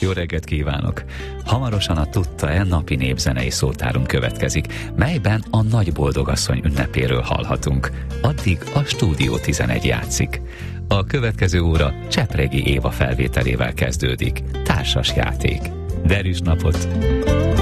Jó reggelt kívánok! Hamarosan a Tudta-e napi népzenei szótárunk következik, melyben a Nagy Boldogasszony ünnepéről hallhatunk. Addig a Stúdió 11 játszik. A következő óra Csepregi Éva felvételével kezdődik. Társas játék. Derűs napot!